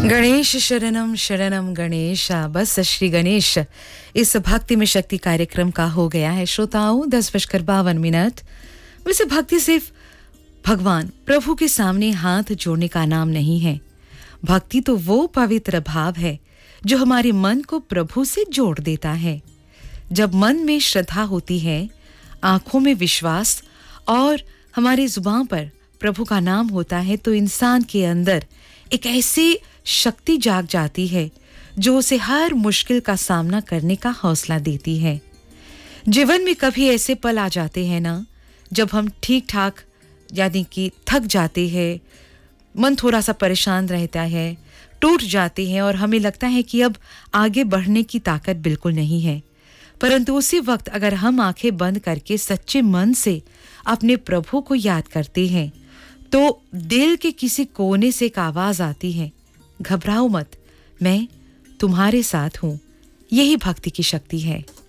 गणेश शरणम शरणम गणेश। बस श्री गणेश इस भक्ति में शक्ति कार्यक्रम का हो गया है श्रोताओं 10:52। वैसे भक्ति सिर्फ भगवान प्रभु के सामने हाथ जोड़ने का नाम नहीं है। भक्ति तो वो पवित्र भाव है जो हमारे मन को प्रभु से जोड़ देता है। जब मन में श्रद्धा होती है, आंखों में विश्वास और हमारी जुबान पर प्रभु का नाम होता है, तो इंसान के अंदर एक ऐसी शक्ति जाग जाती है जो उसे हर मुश्किल का सामना करने का हौसला देती है। जीवन में कभी ऐसे पल आ जाते हैं ना, जब हम ठीक ठाक यानी कि थक जाते हैं, मन थोड़ा सा परेशान रहता है, टूट जाते हैं और हमें लगता है कि अब आगे बढ़ने की ताकत बिल्कुल नहीं है। परंतु उसी वक्त अगर हम आंखें बंद करके सच्चे मन से अपने प्रभु को याद करते हैं, तो दिल के किसी कोने से एक आवाज आती है, घबराओ मत, मैं तुम्हारे साथ हूं। यही भक्ति की शक्ति है।